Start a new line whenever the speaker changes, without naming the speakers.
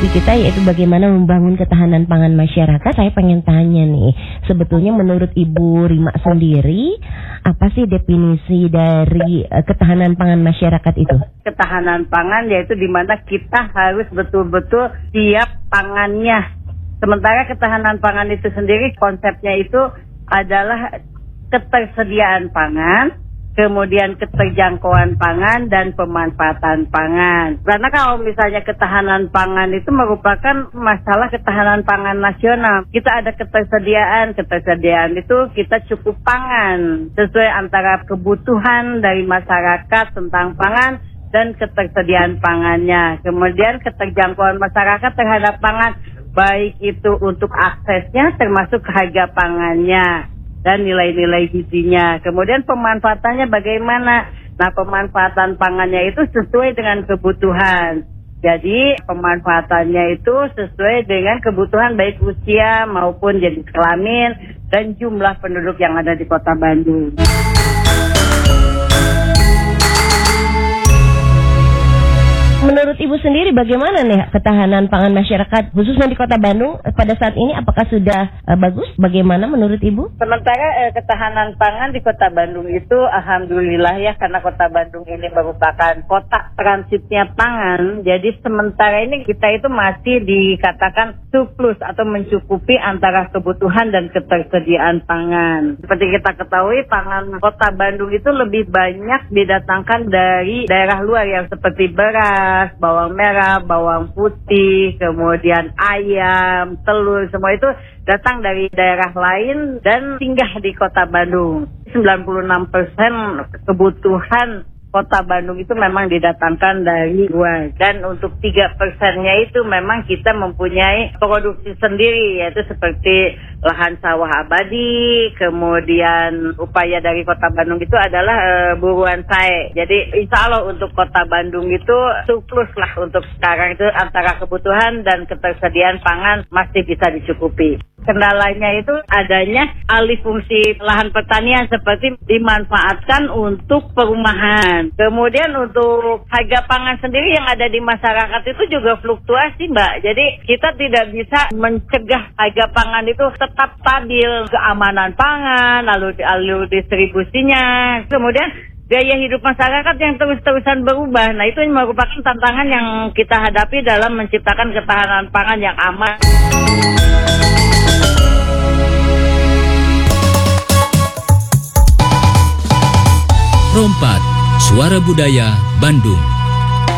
topik kita yaitu bagaimana membangun ketahanan pangan masyarakat. Saya pengen tanya nih, sebetulnya menurut Ibu Rima sendiri, apa sih definisi dari ketahanan pangan masyarakat itu?
Ketahanan pangan yaitu di mana kita harus betul-betul siap pangannya. Sementara ketahanan pangan itu sendiri konsepnya itu adalah ketersediaan pangan, kemudian keterjangkauan pangan dan pemanfaatan pangan. Karena kalau misalnya ketahanan pangan itu merupakan masalah ketahanan pangan nasional. Kita ada ketersediaan itu kita cukup pangan sesuai antara kebutuhan dari masyarakat tentang pangan dan ketersediaan pangannya. Kemudian keterjangkauan masyarakat terhadap pangan, baik itu untuk aksesnya termasuk harga pangannya dan nilai-nilai gizinya. Kemudian pemanfaatannya bagaimana? Nah, pemanfaatan pangannya itu sesuai dengan kebutuhan. Jadi pemanfaatannya itu sesuai dengan kebutuhan baik usia maupun jenis kelamin dan jumlah penduduk yang ada di Kota Bandung.
Menurut Ibu sendiri bagaimana nih ketahanan pangan masyarakat khususnya di Kota Bandung pada saat ini, apakah sudah bagus? Bagaimana menurut Ibu?
Sementara ketahanan pangan di Kota Bandung itu alhamdulillah ya, karena Kota Bandung ini merupakan kota transitnya pangan. Jadi sementara ini kita itu masih dikatakan surplus atau mencukupi antara kebutuhan dan ketersediaan pangan. Seperti kita ketahui, pangan Kota Bandung itu lebih banyak didatangkan dari daerah luar yang seperti beras, bawang merah, bawang putih, kemudian ayam, telur, semua itu datang dari daerah lain dan singgah di Kota Bandung. 96% kebutuhan Kota Bandung itu memang didatangkan dari luar. Dan untuk 3%-nya itu memang kita mempunyai produksi sendiri, yaitu seperti lahan sawah abadi, kemudian upaya dari Kota Bandung itu adalah buruan sae. Jadi insya Allah untuk Kota Bandung itu surplus lah untuk sekarang itu antara kebutuhan dan ketersediaan pangan masih bisa dicukupi. Kendalanya itu adanya alih fungsi lahan pertanian seperti dimanfaatkan untuk perumahan. Kemudian untuk harga pangan sendiri yang ada di masyarakat itu juga fluktuasi, Mbak. Jadi kita tidak bisa mencegah harga pangan itu tetap stabil. Keamanan pangan, lalu distribusinya. Kemudian gaya hidup masyarakat yang terus-terusan berubah. Nah, itu merupakan tantangan yang kita hadapi dalam menciptakan ketahanan pangan yang aman.
Rompat, Suara Budaya Bandung.